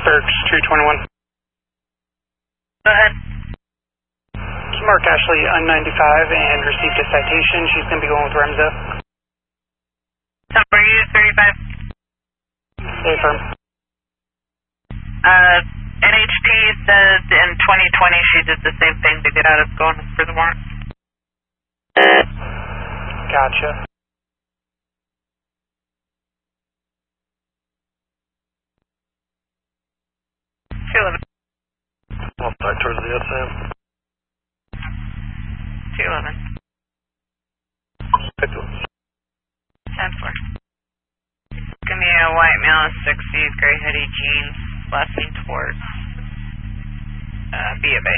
Berks 221. Go ahead. Mark Ashley on 95 and received a citation. She's going to be going with Remzo. Number you 35. Stay firm. NHP said in 2020 she did the same thing to get out of going for the warrant. Gotcha. Well, back towards the SM. 211. 10-4. Give me a white male, 60s, gray hoodie, jeans, flashing towards B of A.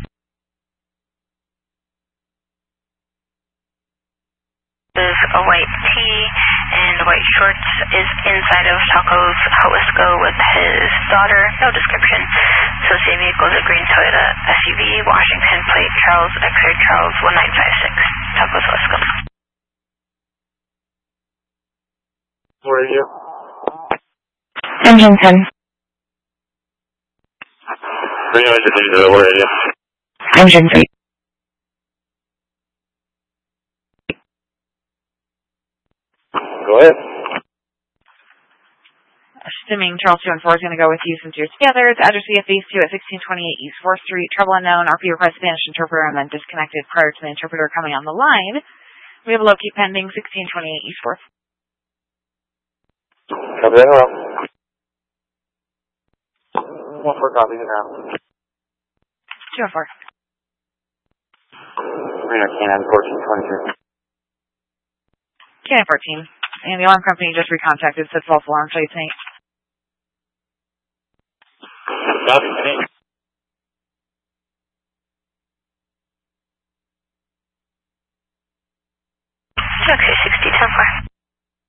Is a white tee and white shorts, is inside of Taco's Jalisco with his daughter, no description. Associated vehicles a green Toyota SUV, Washington plate, Charles, X-ray Charles 1956, Taco's Jalisco. Where are you? Engine 10. Green light decision, where are you? Engine 3. Go ahead. Assuming Charles 2 and 4 is going to go with you since you're together. The address we have phase 2 at 1628 East 4th Street. Trouble unknown. RP request Spanish interpreter and then disconnected prior to the interpreter coming on the line. We have a locate pending 1628 East 4th. Copy that, hello. 1-4, copy it now. 2 and 4. Reno Canine 1422. Canine 14. And the alarm company just recontacted, said false alarm, so you think. Copy.